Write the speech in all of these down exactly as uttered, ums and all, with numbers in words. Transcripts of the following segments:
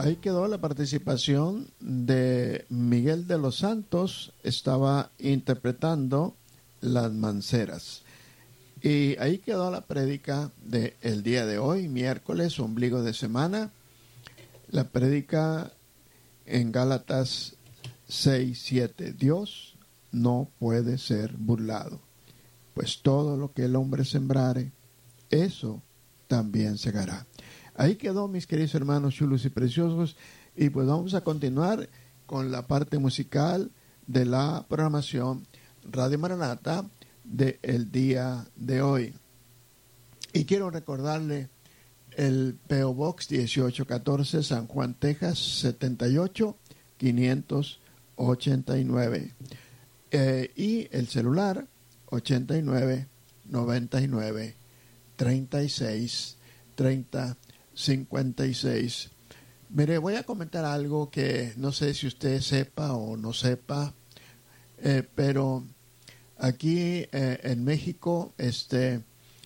Ahí quedó la participación de Miguel de los Santos, estaba interpretando Las Manceras. Y ahí quedó la prédica del día de hoy, miércoles, ombligo de semana. La prédica en Gálatas seis siete. Dios no puede ser burlado, pues todo lo que el hombre sembrare, eso también segará. Ahí quedó, mis queridos hermanos chulos y preciosos, y pues vamos a continuar con la parte musical de la programación Radio Maranata del día de hoy. Y quiero recordarle el P O Box dieciocho catorce, San Juan, Texas, setenta y ocho quinientos ochenta y nueve. Eh, y el celular ochenta y nueve noventa y nueve treinta y seis treinta cincuenta y seis. Mire, voy a comentar algo que no sé si usted sepa o no sepa, eh, pero aquí eh, en México, este,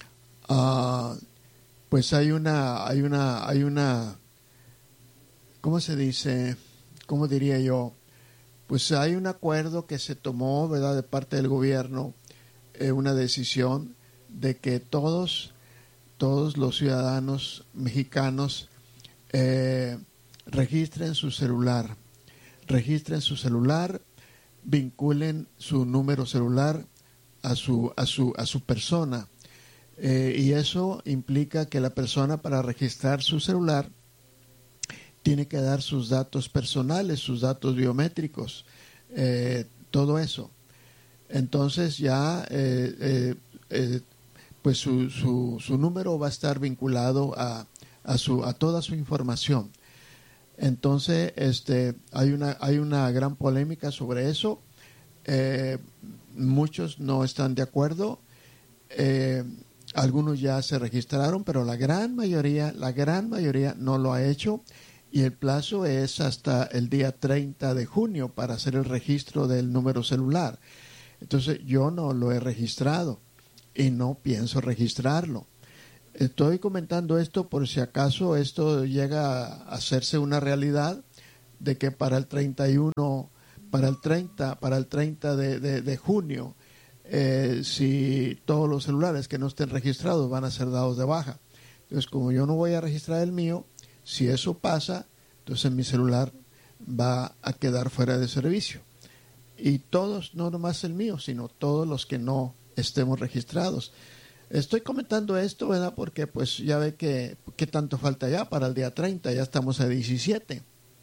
uh, pues hay una, hay una, hay una, ¿cómo se dice? ¿Cómo diría yo? Pues hay un acuerdo que se tomó, ¿verdad?, de parte del gobierno, eh, una decisión de que todos todos los ciudadanos mexicanos eh, registren su celular, registren su celular, vinculen su número celular a su, a su, a su persona. Eh, y eso implica que la persona, para registrar su celular, tiene que dar sus datos personales, sus datos biométricos, eh, todo eso. Entonces ya eh, eh, eh, pues su, su, su número va a estar vinculado a, a, su, a toda su información. Entonces este, hay, una, hay una gran polémica sobre eso. Eh, muchos no están de acuerdo. Eh, algunos ya se registraron, pero la gran mayoría, la gran mayoría no lo ha hecho. Y el plazo es hasta el día treinta de junio para hacer el registro del número celular. Entonces yo no lo he registrado y no pienso registrarlo. Estoy comentando esto por si acaso esto llega a hacerse una realidad, de que para el treinta y uno, para el treinta, para el treinta de, de, de junio, eh, si todos los celulares que no estén registrados van a ser dados de baja. Entonces, como yo no voy a registrar el mío, si eso pasa, entonces mi celular va a quedar fuera de servicio. Y todos, no nomás el mío, sino todos los que no estemos registrados. Estoy comentando esto, ¿verdad? Porque pues ya ve que, que tanto falta ya para el día treinta, ya estamos a diecisiete.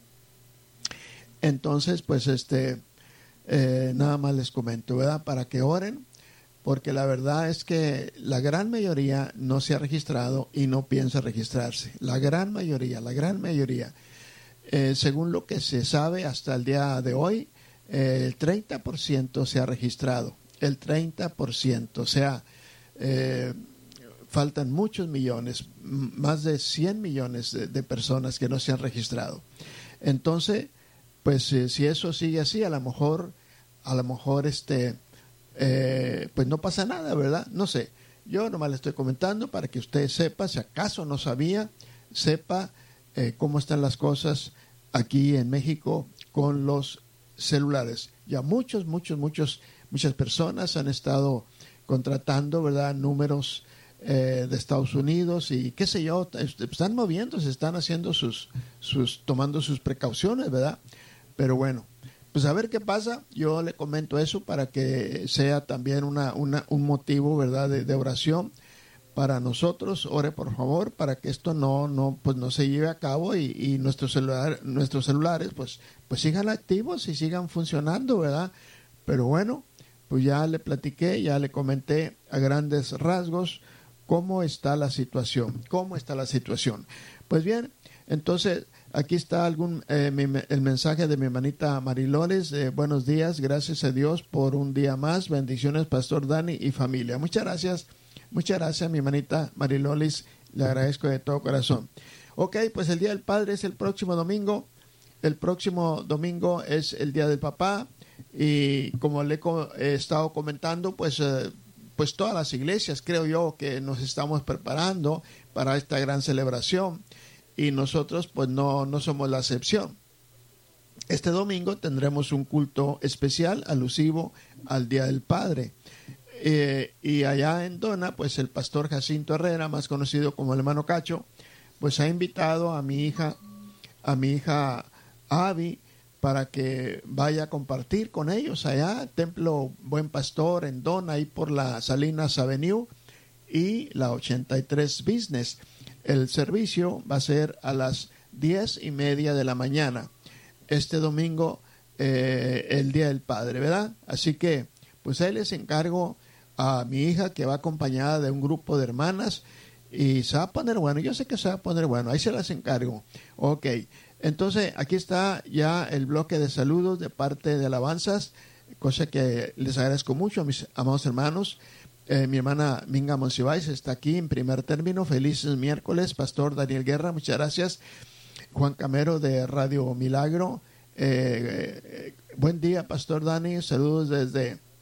Entonces, pues este, eh, nada más les comento, ¿verdad? Para que oren, porque la verdad es que la gran mayoría no se ha registrado y no piensa registrarse. La gran mayoría, la gran mayoría. Eh, según lo que se sabe hasta el día de hoy, eh, el treinta por ciento se ha registrado. El treinta por ciento, o sea, eh, faltan muchos millones, más de cien millones de, de personas que no se han registrado. Entonces, pues eh, si eso sigue así, a lo mejor, a lo mejor este, eh, pues no pasa nada, ¿verdad? No sé, yo nomás le estoy comentando para que usted sepa, si acaso no sabía, sepa eh, cómo están las cosas aquí en México con los celulares. Ya muchos, muchos, muchos Muchas personas han estado contratando, ¿verdad?, números eh, de Estados Unidos y qué sé yo, están moviéndose, están haciendo sus, sus, tomando sus precauciones, ¿verdad? Pero bueno, pues a ver qué pasa. Yo le comento eso para que sea también una, una, un motivo, ¿verdad?, de, de oración para nosotros. Ore por favor para que esto no, no, pues no se lleve a cabo y, y nuestros celular, nuestros celulares, pues, pues sigan activos y sigan funcionando, ¿verdad? Pero bueno, pues ya le platiqué, ya le comenté a grandes rasgos cómo está la situación, cómo está la situación. Pues bien, entonces aquí está algún eh, mi, el mensaje de mi hermanita Mariloles. Eh, buenos días, gracias a Dios por un día más. Bendiciones, Pastor Dani y familia. Muchas gracias, muchas gracias, mi hermanita Mariloles. Le agradezco de todo corazón. Ok, pues el Día del Padre es el próximo domingo. El próximo domingo es el Día del Papá. Y como le he estado comentando, pues, eh, pues todas las iglesias, creo yo, que nos estamos preparando para esta gran celebración. y nosotros pues no, no somos la excepción. Este domingo tendremos un culto especial alusivo al Día del Padre. Eh, y allá en Dona, pues el pastor Jacinto Herrera, más conocido como el hermano Cacho, pues ha invitado a mi hija, a mi hija Abby, para que vaya a compartir con ellos allá, Templo Buen Pastor en Dona, ahí por la Salinas Avenue y la ochenta y tres Business. El servicio va a ser a las diez y media de la mañana, este domingo, eh, el Día del Padre, ¿verdad? Así que, pues ahí les encargo a mi hija, que va acompañada de un grupo de hermanas, y se va a poner bueno. Yo sé que se va a poner bueno, ahí se las encargo. Ok, entonces aquí está ya el bloque de saludos de parte de alabanzas, cosa que les agradezco mucho a mis amados hermanos. Eh, mi hermana Minga Monsiváis está aquí en primer término. Felices miércoles, Pastor Daniel Guerra, muchas gracias. Juan Camero de Radio Milagro, eh, eh, buen día, Pastor Dani, saludos desde